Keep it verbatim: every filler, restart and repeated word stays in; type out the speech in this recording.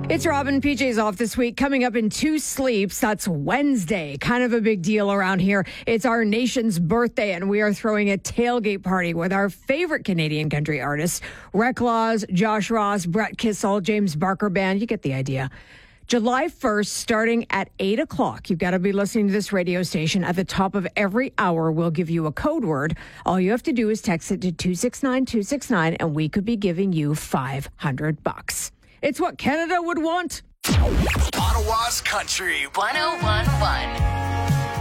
It's Robin. P J's off this week. Coming up in two sleeps, that's Wednesday. Kind of a big deal around here. It's our nation's birthday, and we are throwing a tailgate party with our favorite Canadian country artists, Reclaws, Josh Ross, Brett Kissel, James Barker Band. You get the idea. July first, starting at eight o'clock. You've got to be listening to this radio station. At the top of every hour, we'll give you a code word. All you have to do is text it to two six nine two six nine, and we could be giving you five hundred bucks. It's what Canada would want. Ottawa's Country one oh one point one.